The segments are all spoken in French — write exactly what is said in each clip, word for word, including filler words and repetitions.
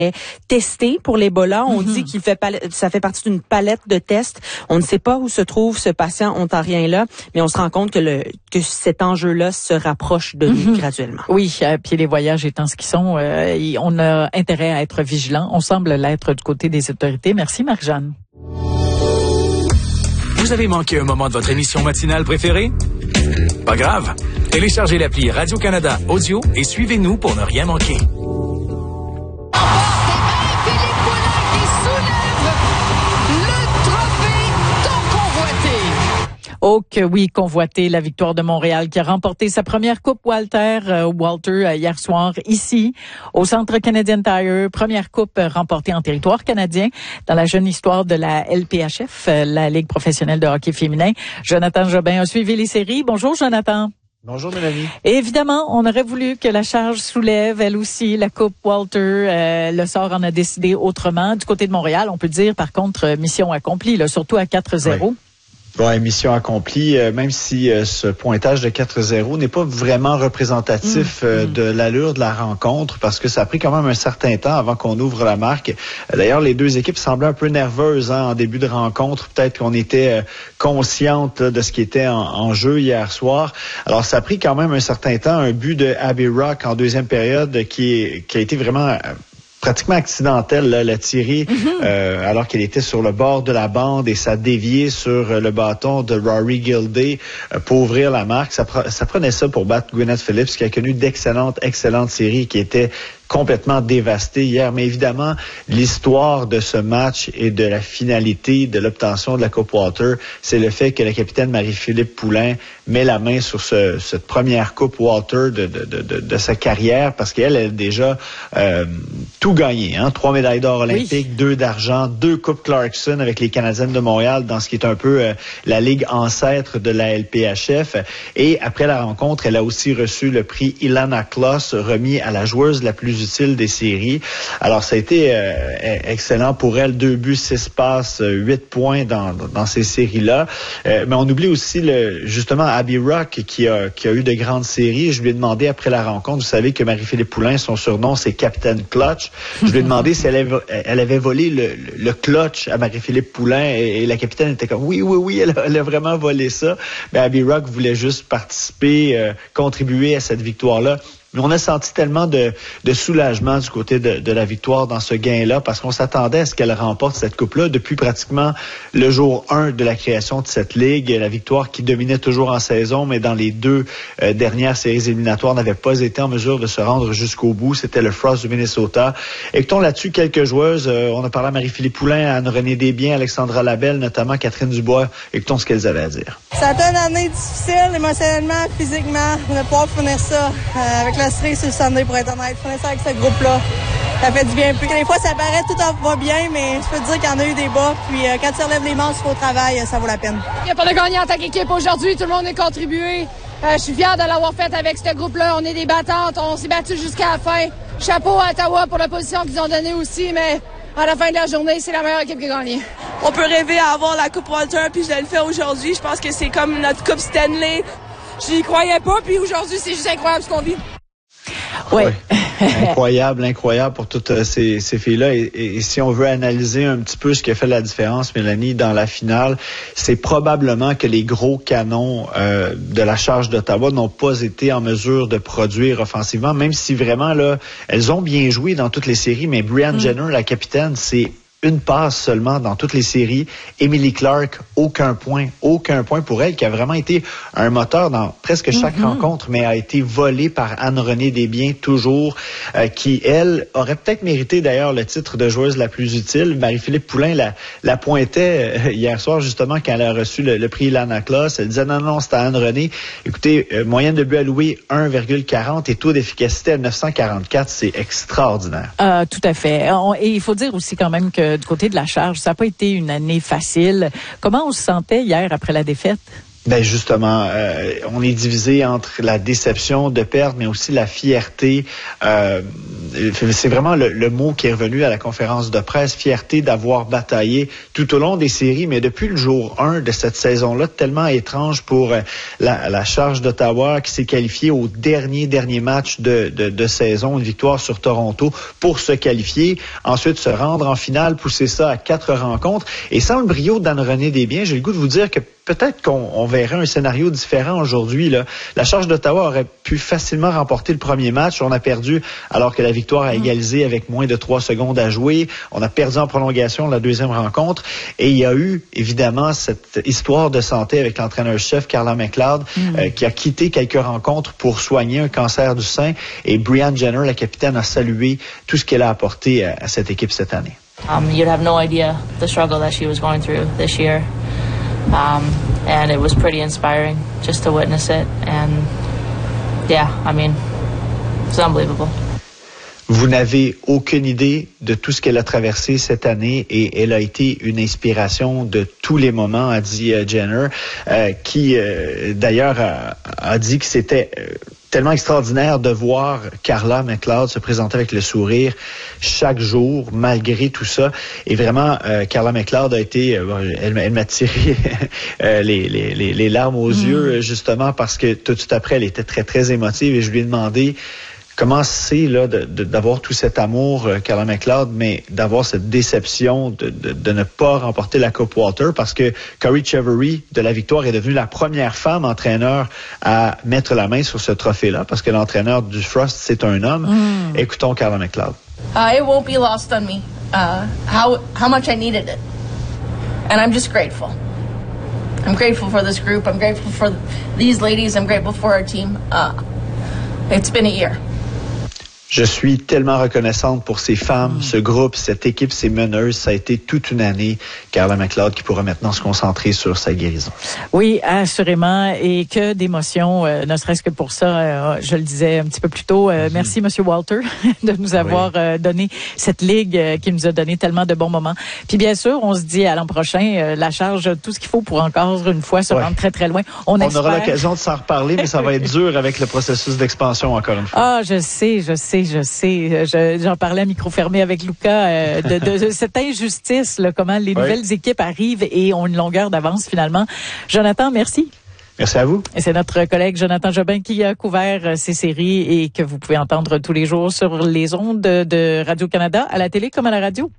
testé pour l'Ebola. On Mm-hmm. dit qu'il fait pal- ça fait partie d'une palette de tests. On ne sait pas où se trouve ce patient ontarien-là, mais on se rend compte que le que cet enjeu-là se rapproche de nous mm-hmm. graduellement. Oui, euh, puis les voyages étant ce qu'ils sont, euh, on a intérêt à être vigilant. On semble l'être du côté des autorités. Merci, Marie-Jeanne. Vous avez manqué un moment de votre émission matinale préférée? Pas grave. Téléchargez l'appli Radio-Canada Audio et suivez-nous pour ne rien manquer. Oh que oui, convoité, la victoire de Montréal qui a remporté sa première Coupe Walter, euh, Walter euh, hier soir ici au Centre Canadian Tire. Première coupe euh, remportée en territoire canadien dans la jeune histoire de la L P H F, euh, la Ligue professionnelle de hockey féminin. Jonathan Jobin a suivi les séries. Bonjour Jonathan. Bonjour Mélanie. Et évidemment, on aurait voulu que la charge soulève, elle aussi, la Coupe Walter. Euh, le sort en a décidé autrement. Du côté de Montréal, on peut dire par contre mission accomplie, là, surtout à quatre zéro. Oui. Ouais, mission accomplie, euh, même si euh, ce pointage de quatre zéro n'est pas vraiment représentatif euh, mmh. de l'allure de la rencontre, parce que ça a pris quand même un certain temps avant qu'on ouvre la marque. D'ailleurs, les deux équipes semblaient un peu nerveuses hein, en début de rencontre. Peut-être qu'on était euh, consciente là, de ce qui était en, en jeu hier soir. Alors, ça a pris quand même un certain temps. Un but de Abby Rock en deuxième période qui, est, qui a été vraiment... Euh, pratiquement accidentelle, là, la tirée, mm-hmm. euh, alors qu'elle était sur le bord de la bande et ça déviait sur le bâton de Rory Gilday euh, pour ouvrir la marque. Ça, pre- ça prenait ça pour battre Gwyneth Phillips, qui a connu d'excellentes, excellentes séries, qui étaient complètement dévastée hier. Mais évidemment, l'histoire de ce match et de la finalité de l'obtention de la Coupe Walter, c'est le fait que la capitaine Marie-Philippe Poulin met la main sur ce, cette première Coupe Walter de, de, de, de, de sa carrière, parce qu'elle a déjà euh, tout gagné. Hein? Trois médailles d'or olympiques, oui. deux d'argent, deux Coupes Clarkson avec les Canadiennes de Montréal dans ce qui est un peu euh, la ligue ancêtre de la L P H F. Et après la rencontre, elle a aussi reçu le prix Ilana Kloss, remis à la joueuse la plus utile des séries. Alors, ça a été euh, excellent pour elle. Deux buts, six passes, huit points dans, dans ces séries-là. Euh, mais on oublie aussi, le, justement, Abby Rock, qui a, qui a eu de grandes séries. Je lui ai demandé après la rencontre, vous savez que Marie-Philippe Poulin, son surnom, c'est Captain Clutch. Je lui ai demandé si elle avait, elle avait volé le, le clutch à Marie-Philippe Poulin et, et la capitaine était comme, oui, oui, oui, elle a, elle a vraiment volé ça. Mais Abby Rock voulait juste participer, euh, contribuer à cette victoire-là. Mais on a senti tellement de, de soulagement du côté de, de la victoire dans ce gain-là, parce qu'on s'attendait à ce qu'elle remporte cette coupe-là depuis pratiquement le jour un de la création de cette ligue. La victoire qui dominait toujours en saison, mais dans les deux euh, dernières séries éliminatoires n'avait pas été en mesure de se rendre jusqu'au bout. C'était le Frost du Minnesota. Écoutons là-dessus quelques joueuses. Euh, on a parlé à Marie-Philippe Poulin, à Anne-Renée Desbiens, Alexandra Labelle, notamment Catherine Dubois. Écoutons ce qu'elles avaient à dire. Ça a été une année difficile, émotionnellement, physiquement, de pouvoir finir ça euh, avec la série sur le Sunday, pour être honnête. Finir ça avec ce groupe-là, ça fait du bien. Puis des fois, ça paraît tout va bien, mais je peux te dire qu'il y en a eu des bas. Puis euh, quand tu relèves les manches au travail, ça vaut la peine. Il n'y a pas de gagnant en tant qu'équipe aujourd'hui. Tout le monde a contribué. Euh, je suis fière de l'avoir fait avec ce groupe-là. On est des battantes. On s'est battus jusqu'à la fin. Chapeau à Ottawa pour la position qu'ils ont donnée aussi, mais à la fin de la journée, c'est la meilleure équipe qui a gagné. On peut rêver à avoir la Coupe Walter, puis je le fais aujourd'hui. Je pense que c'est comme notre Coupe Stanley. Je n'y croyais pas, puis aujourd'hui, c'est juste incroyable ce qu'on vit. Oui. Ouais. Incroyable, incroyable pour toutes ces, ces filles-là. Et, et, et si on veut analyser un petit peu ce qui a fait la différence, Mélanie, dans la finale, c'est probablement que les gros canons euh, de la charge d'Ottawa n'ont pas été en mesure de produire offensivement, même si vraiment, là, elles ont bien joué dans toutes les séries, mais Brianne mm. Jenner, la capitaine, c'est une passe seulement dans toutes les séries. Emily Clark, aucun point. Aucun point pour elle, qui a vraiment été un moteur dans presque chaque mm-hmm. rencontre, mais a été volée par Anne-Renée Desbiens, toujours, euh, qui, elle, aurait peut-être mérité d'ailleurs le titre de joueuse la plus utile. Marie-Philippe Poulin la, la pointait euh, hier soir, justement, quand elle a reçu le, le prix Ilana Kloss. Elle disait non, non, c'était Anne-Renée. Écoutez, euh, moyenne de but alloué un virgule quarante et taux d'efficacité à neuf cent quarante-quatre, c'est extraordinaire. Euh, tout à fait. On, et il faut dire aussi quand même que du côté de la charge, ça n'a pas été une année facile. Comment on se sentait hier après la défaite? Ben justement, euh, on est divisé entre la déception de perdre, mais aussi la fierté. Euh, c'est vraiment le, le mot qui est revenu à la conférence de presse, fierté d'avoir bataillé tout au long des séries, mais depuis le jour un de cette saison-là, tellement étrange pour euh, la, la Charge d'Ottawa qui s'est qualifiée au dernier, dernier match de, de, de saison, une victoire sur Toronto pour se qualifier, ensuite se rendre en finale, pousser ça à quatre rencontres. Et sans le brio d'Anne-Renée Desbiens, j'ai le goût de vous dire que peut-être qu'on on verrait un scénario différent aujourd'hui. Là. La Charge d'Ottawa aurait pu facilement remporter le premier match. On a perdu alors que la victoire a égalisé avec moins de trois secondes à jouer. On a perdu en prolongation la deuxième rencontre. Et il y a eu, évidemment, cette histoire de santé avec l'entraîneur-chef Carla McLeod mm. euh, qui a quitté quelques rencontres pour soigner un cancer du sein. Et Brianne Jenner, la capitaine, a salué tout ce qu'elle a apporté à, à cette équipe cette année. Um, you'd have no idea the struggle that she was going through this year. Um, and it was pretty inspiring just to witness it. And yeah, I mean, it's unbelievable. Vous n'avez aucune idée de tout ce qu'elle a traversé cette année et elle a été une inspiration de tous les moments, a dit euh, Jenner, euh, qui euh, d'ailleurs a, a dit que c'était euh, tellement extraordinaire de voir Carla McLeod se présenter avec le sourire chaque jour, malgré tout ça. Et vraiment, euh, Carla McLeod a été, euh, elle, elle m'a tiré euh, les, les, les larmes aux mmh. yeux, justement, parce que tout de suite après, elle était très, très émotive et je lui ai demandé comment c'est là de, de, d'avoir tout cet amour, euh, Carla McLeod, mais d'avoir cette déception de, de, de ne pas remporter la Coupe Walter, parce que Corey Chevery de la Victoire est devenue la première femme entraîneur à mettre la main sur ce trophée-là, parce que l'entraîneur du Frost, c'est un homme. Mm. Écoutons Carla McLeod. Uh, it won't be lost on me uh, how how much I needed it, and I'm just grateful. I'm grateful for this group. I'm grateful for these ladies. I'm grateful for our team. Uh, it's been a year. Je suis tellement reconnaissante pour ces femmes, mmh. ce groupe, cette équipe, ces meneuses. Ça a été toute une année. Carla McLeod qui pourra maintenant se concentrer sur sa guérison. Oui, assurément. Et que d'émotions, euh, ne serait-ce que pour ça. Euh, je le disais un petit peu plus tôt. Euh, mmh. Merci, Monsieur Walter, de nous avoir oui. euh, donné cette ligue euh, qui nous a donné tellement de bons moments. Puis bien sûr, on se dit à l'an prochain, euh, la Charge, tout ce qu'il faut pour encore une fois se ouais. rendre très, très loin. On, on aura l'occasion de s'en reparler, mais ça va être dur avec le processus d'expansion encore une fois. Ah, je sais, je sais. Je sais, je, j'en parlais à micro fermé avec Luca euh, de, de, de cette injustice, là, comment les oui. nouvelles équipes arrivent et ont une longueur d'avance finalement. Jonathan, merci. Merci à vous. Et c'est notre collègue Jonathan Jobin qui a couvert ces séries et que vous pouvez entendre tous les jours sur les ondes de Radio-Canada, à la télé comme à la radio.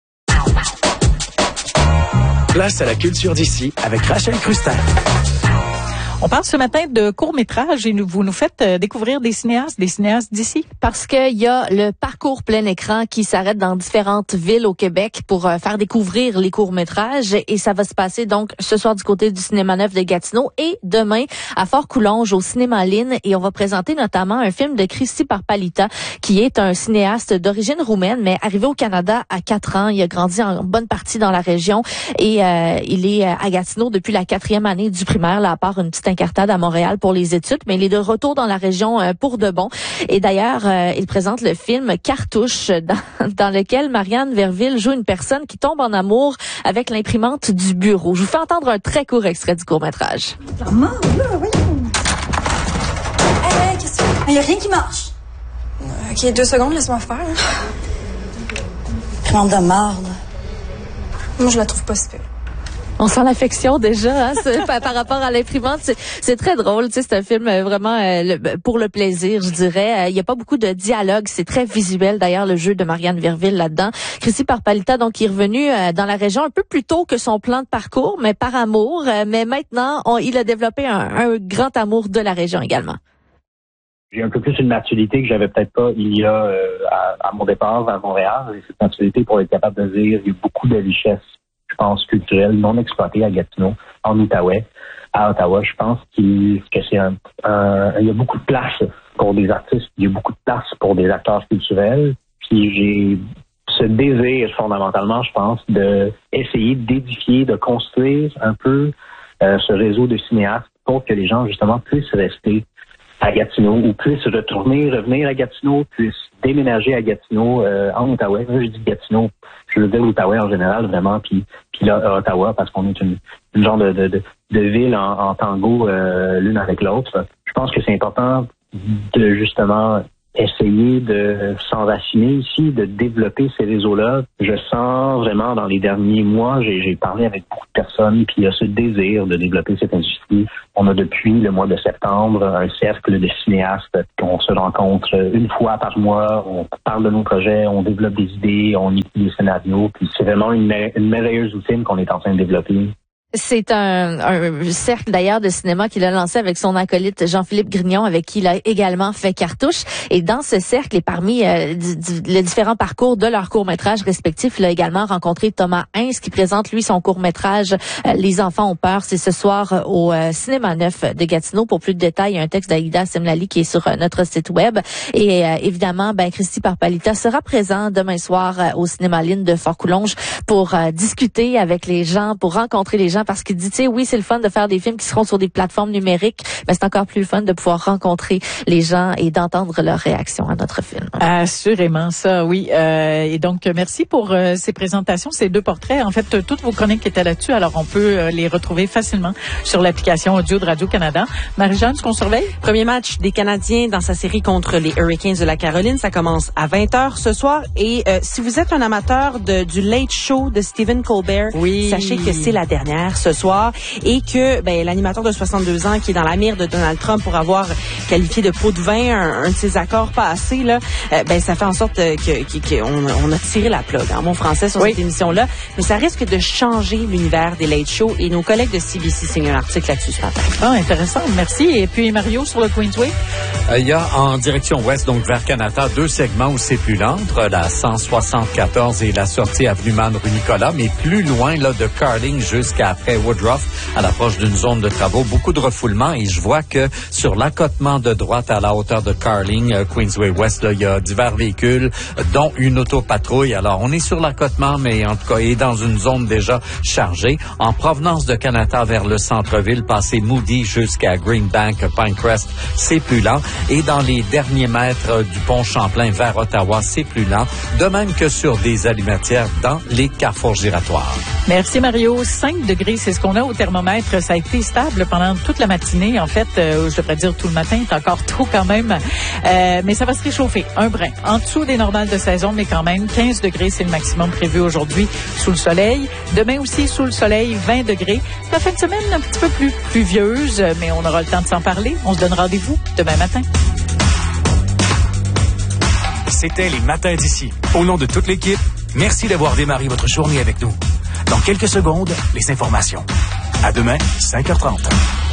Place à la culture d'ici avec Rachel Crustin. On parle ce matin de courts-métrages et nous, vous nous faites euh, découvrir des cinéastes, des cinéastes d'ici. Parce qu'il y a le parcours plein écran qui s'arrête dans différentes villes au Québec pour euh, faire découvrir les courts-métrages. Et ça va se passer donc ce soir du côté du Cinéma Neuf de Gatineau et demain à Fort-Coulonge au Cinéma Lynn. Et on va présenter notamment un film de Cristi Parpalita qui est un cinéaste d'origine roumaine mais arrivé au Canada à quatre ans. Il a grandi en bonne partie dans la région et euh, il est à Gatineau depuis la quatrième année du primaire, là, à part une petite incartade à Montréal pour les études, mais il est de retour dans la région euh, pour de bon. Et d'ailleurs, euh, il présente le film Cartouche, dans, dans lequel Marianne Verville joue une personne qui tombe en amour avec l'imprimante du bureau. Je vous fais entendre un très court extrait du court-métrage. La mort, là, voyons. Hé, hey, qu'est-ce que... Il n'y a rien qui marche. Ok, deux secondes, laisse-moi faire. Imprimante de marde. Moi, je la trouve pas super. On sent l'affection déjà hein, par, par rapport à l'imprimante. C'est, c'est très drôle. Tu sais, c'est un film vraiment euh, le, pour le plaisir, je dirais. Il n'y a pas beaucoup de dialogue. C'est très visuel. D'ailleurs, le jeu de Marianne Verville là-dedans. Cristi Parpalita, donc, qui est revenu euh, dans la région un peu plus tôt que son plan de parcours, mais par amour. Euh, mais maintenant, on, il a développé un, un grand amour de la région également. J'ai un peu plus une maturité que j'avais peut-être pas il y a euh, à, à mon départ à Montréal. Et cette maturité pour être capable de dire il y a beaucoup de richesses, je pense, culturelles non exploitées à Gatineau, en Outaouais. À Ottawa, je pense qu'il, que c'est un, un... Il y a beaucoup de place pour des artistes, il y a beaucoup de place pour des acteurs culturels. Puis j'ai ce désir, fondamentalement, je pense, de essayer d'édifier, de construire un peu euh, ce réseau de cinéastes pour que les gens, justement, puissent rester à Gatineau ou puissent retourner, revenir à Gatineau, puissent déménager à Gatineau, euh, en Outaouais. Je dis Gatineau, je veux dire l'Outaouais en général, vraiment, puis, puis là, Ottawa, parce qu'on est une, une genre de, de, de, de ville en, en tango euh, l'une avec l'autre. Je pense que c'est important de justement essayer de s'enraciner ici, de développer ces réseaux-là. Je sens vraiment dans les derniers mois, j'ai, j'ai parlé avec beaucoup de personnes, puis il y a ce désir de développer cette industrie. On a depuis le mois de septembre un cercle de cinéastes qu'on se rencontre une fois par mois, on parle de nos projets, on développe des idées, on écrit des scénarios, puis c'est vraiment une, une merveilleuse routine qu'on est en train de développer. C'est un, un cercle d'ailleurs de cinéma qu'il a lancé avec son acolyte Jean-Philippe Grignon, avec qui il a également fait cartouche. Et dans ce cercle et parmi euh, di, di, les différents parcours de leurs courts-métrages respectifs, il a également rencontré Thomas Hintz qui présente lui son court-métrage euh, Les enfants ont peur. C'est ce soir euh, au euh, Cinéma Neuf de Gatineau. Pour plus de détails, il y a un texte d'Aïda Semlali qui est sur euh, notre site web. Et euh, évidemment, ben Christy Parpalita sera présent demain soir euh, au Cinéma Line de Fort-Coulonge pour euh, discuter avec les gens, pour rencontrer les gens. Parce qu'il dit, tu sais, oui, c'est le fun de faire des films qui seront sur des plateformes numériques, mais c'est encore plus le fun de pouvoir rencontrer les gens et d'entendre leurs réactions à notre film. Assurément, ça, oui. Euh, et donc, merci pour euh, ces présentations, ces deux portraits. En fait, toutes vos chroniques étaient là-dessus, alors on peut euh, les retrouver facilement sur l'application audio de Radio-Canada. Marie-Jeanne, ce qu'on surveille? Premier match des Canadiens dans sa série contre les Hurricanes de la Caroline. Ça commence à vingt heures ce soir. Et euh, si vous êtes un amateur de, du Late Show de Stephen Colbert, oui. Sachez que c'est la dernière ce soir et que ben, l'animateur de soixante-deux ans qui est dans la mire de Donald Trump pour avoir qualifié de pot de vin un, un de ses accords passés, là, euh, ben, ça fait en sorte euh, que, que, que on, on a tiré la plug en bon français sur oui. cette émission-là. Mais ça risque de changer l'univers des Late Show et nos collègues de C B C signent un article là-dessus ce matin. Ah, intéressant. Merci. Et puis, Mario, sur le Queensway? Euh, il y a en direction ouest, donc vers Canada, deux segments où c'est plus lent, entre la cent soixante-quatorze et la sortie avenue Man rue Nicolas, mais plus loin là de Carling jusqu'à après Woodruff, à l'approche d'une zone de travaux. Beaucoup de refoulement et je vois que sur l'accotement de droite à la hauteur de Carling, euh, Queensway West, là, il y a divers véhicules, dont une autopatrouille. Alors, on est sur l'accotement, mais en tout cas, est dans une zone déjà chargée. En provenance de Canada vers le centre-ville, passer Moody jusqu'à Greenbank, Pinecrest, c'est plus lent. Et dans les derniers mètres du pont Champlain vers Ottawa, c'est plus lent. De même que sur des allumetières dans les carrefours giratoires. Merci Mario. cinq degrés, c'est ce qu'on a au thermomètre. Ça a été stable pendant toute la matinée. En fait, euh, je devrais dire tout le matin, c'est encore tôt quand même. Euh, mais ça va se réchauffer un brin. En dessous des normales de saison, mais quand même, quinze degrés, c'est le maximum prévu aujourd'hui sous le soleil. Demain aussi, sous le soleil, vingt degrés. La fin de semaine, un petit peu plus pluvieuse, mais on aura le temps de s'en parler. On se donne rendez-vous demain matin. C'était les matins d'ici. Au nom de toute l'équipe, merci d'avoir démarré votre journée avec nous. Dans quelques secondes, les informations. À demain, cinq heures trente.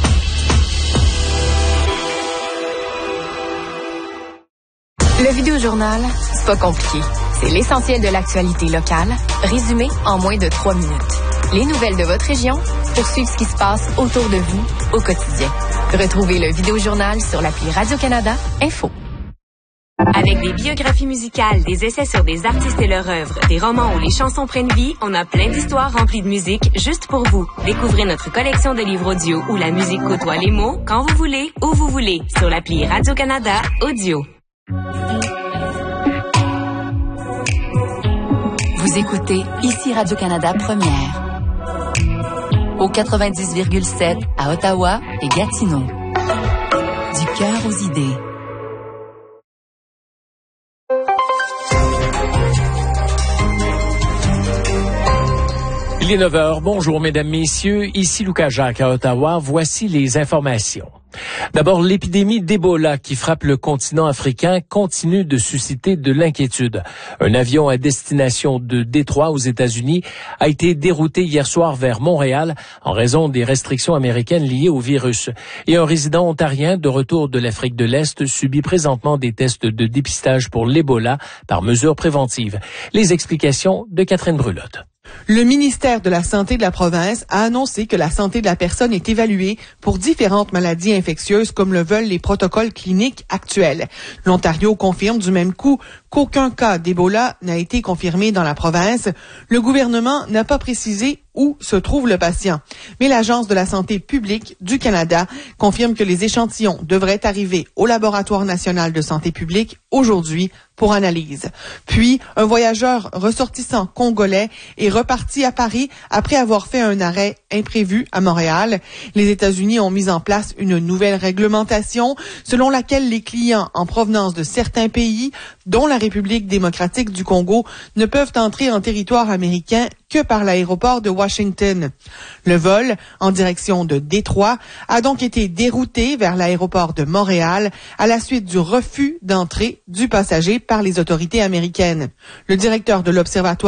Le Vidéojournal, c'est pas compliqué. C'est l'essentiel de l'actualité locale, résumé en moins de trois minutes. Les nouvelles de votre région pour suivre ce qui se passe autour de vous au quotidien. Retrouvez le Vidéojournal sur l'appli Radio-Canada Info. Avec des biographies musicales, des essais sur des artistes et leur œuvre, des romans où les chansons prennent vie, on a plein d'histoires remplies de musique juste pour vous. Découvrez notre collection de livres audio où la musique côtoie les mots quand vous voulez, où vous voulez, sur l'appli Radio-Canada Audio. Vous écoutez ici Radio-Canada Première. Au quatre-vingt-dix virgule sept à Ottawa et Gatineau. Du cœur aux idées. Il est neuf heures. Bonjour, mesdames, messieurs. Ici Lucas Jacques à Ottawa. Voici les informations. D'abord, l'épidémie d'Ebola qui frappe le continent africain continue de susciter de l'inquiétude. Un avion à destination de Détroit aux États-Unis a été dérouté hier soir vers Montréal en raison des restrictions américaines liées au virus. Et un résident ontarien de retour de l'Afrique de l'Est subit présentement des tests de dépistage pour l'Ebola par mesure préventive. Les explications de Catherine Brulotte. Le ministère de la Santé de la province a annoncé que la santé de la personne est évaluée pour différentes maladies infectieuses comme le veulent les protocoles cliniques actuels. L'Ontario confirme du même coup qu'aucun cas d'Ebola n'a été confirmé dans la province. Le gouvernement n'a pas précisé où se trouve le patient. Mais l'Agence de la santé publique du Canada confirme que les échantillons devraient arriver au Laboratoire national de santé publique aujourd'hui pour analyse. Puis, un voyageur ressortissant congolais est reparti à Paris après avoir fait un arrêt imprévu à Montréal. Les États-Unis ont mis en place une nouvelle réglementation selon laquelle les clients en provenance de certains pays, dont la République démocratique du Congo, ne peuvent entrer en territoire américain que par l'aéroport de Washington. Le vol, en direction de Détroit, a donc été dérouté vers l'aéroport de Montréal à la suite du refus d'entrée du passager par les autorités américaines. Le directeur de l'Observatoire